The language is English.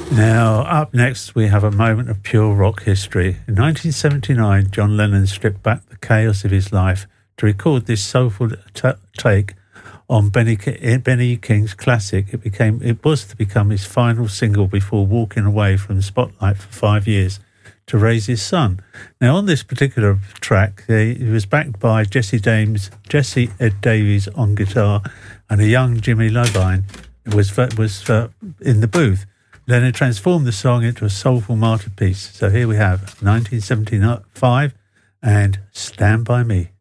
Now, up next, we have a moment of pure rock history. In 1979, John Lennon stripped back the chaos of his life to record this soulful take on Benny King's classic. It was to become his final single before walking away from the spotlight for 5 years to raise his son. Now, on this particular track, he was backed by Jesse Ed Davies on guitar, and a young Jimmy Iovine was in the booth. Lennon transformed the song into a soulful masterpiece. So here we have 1975 and Stand By Me.